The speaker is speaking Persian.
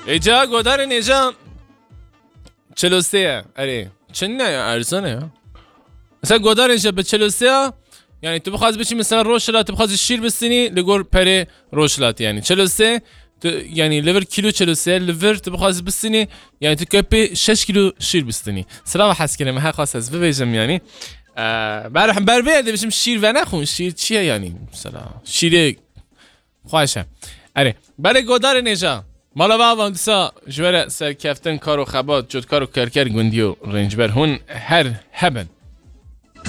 ایجا گودار نیجا 43 اره چند نه ارزانه مثلا گودار اینجا به 43 یعنی تو بخواد بشی مثلا روشلات تو بخواد شیر بستنی لگور پره روشلات یعنی 43 تو یعنی لیور کیلو 43 لیور تو بخواد بستنی یعنی تو کپی 6 کیلو شیر بستنی سلام حس کلمه ها خاص از ببیجم یعنی برام بربه بشم شیر و نخون شیر چیه یعنی سلام شیر خواهشم اره برای گودار نیجا مالا باوان دسا جوره سر کفتن کارو خبات جد کارو کرکر گندیو رنجبر هون هر هبن